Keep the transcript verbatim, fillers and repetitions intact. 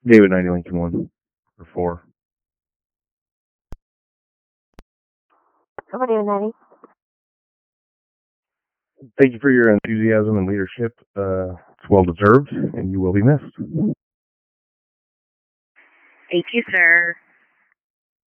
David ninety Lincoln one or four. Over David ninety. Thank you for your enthusiasm and leadership. Uh, it's well deserved, and you will be missed. Thank you, sir.